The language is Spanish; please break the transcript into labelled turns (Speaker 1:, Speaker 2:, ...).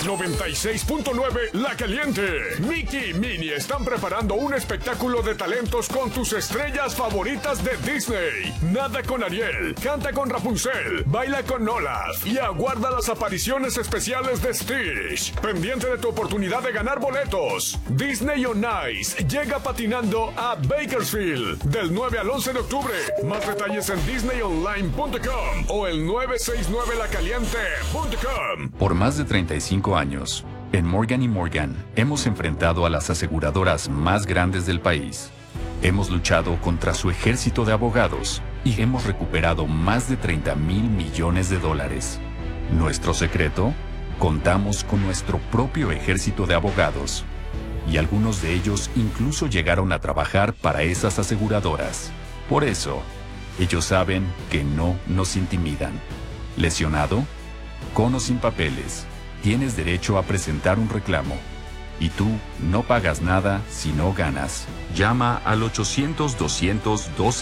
Speaker 1: 96.9 La Caliente. Mickey y Minnie están preparando un espectáculo de talentos con tus estrellas favoritas de Disney. Nada con Ariel, canta con Rapunzel, baila con Olaf y aguarda las apariciones especiales de Stitch. Pendiente de tu oportunidad de ganar boletos. Disney on Ice llega patinando a Bakersfield del 9 al 11 de octubre. Más detalles en disneyonline.com o el 969lacaliente.com.
Speaker 2: Por más de 35 años, en Morgan & Morgan hemos enfrentado a las aseguradoras más grandes del país. Hemos luchado contra su ejército de abogados y hemos recuperado más de 30,000 millones de dólares. ¿Nuestro secreto? Contamos con nuestro propio ejército de abogados. Y algunos de ellos incluso llegaron a trabajar para esas aseguradoras. Por eso, ellos saben que no nos intimidan. ¿Lesionado? Con o sin papeles, tienes derecho a presentar un reclamo. Y tú no pagas nada si no ganas. Llama al 800-200-12.